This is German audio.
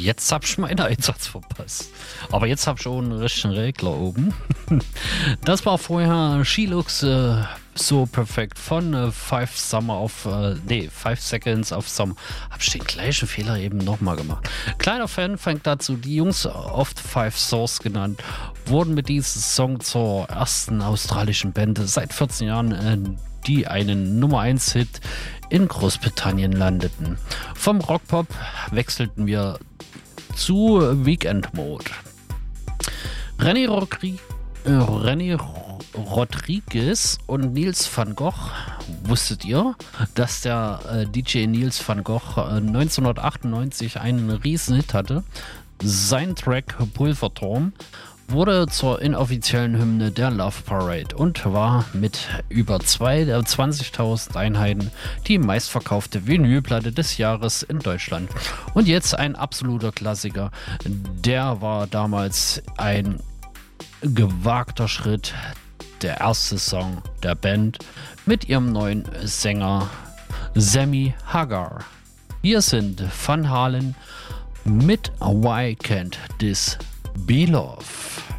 Jetzt hab ich meinen Einsatz verpasst. Aber jetzt hab ich auch einen richtigen Regler oben. Das war vorher She-Looks So Perfect von 5 Seconds of Summer. Hab ich den gleichen Fehler eben nochmal gemacht. Kleiner Fan fängt dazu, die Jungs, oft 5 Source genannt, wurden mit diesem Song zur ersten australischen Band seit 14 Jahren, die einen Nummer 1 Hit in Großbritannien landeten. Vom Rockpop wechselten wir zu Weekend Mode. René Rodriguez und Niels van Gogh. Wusstet ihr, dass der DJ Niels van Gogh 1998 einen Riesenhit hatte? Sein Track Pulverturm wurde zur inoffiziellen Hymne der Love Parade und war mit über 20.000 Einheiten die meistverkaufte Vinylplatte des Jahres in Deutschland. Und jetzt ein absoluter Klassiker. Der war damals ein gewagter Schritt. Der erste Song der Band mit ihrem neuen Sänger Sammy Hagar. Hier sind Van Halen mit Why Can't This Be Love?